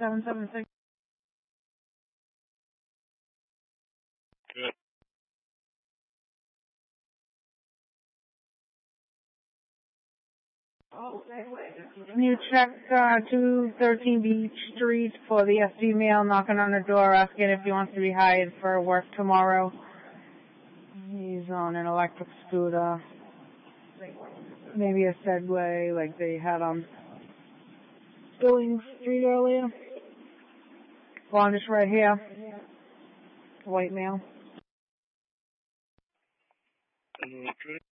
776. Good. Can you check 213 Beach Street for the SD male knocking on the door asking if he wants to be hired for work tomorrow? He's on an electric scooter. Maybe a Segway like they had on Billings Street earlier. Blondish right here. White male. Okay.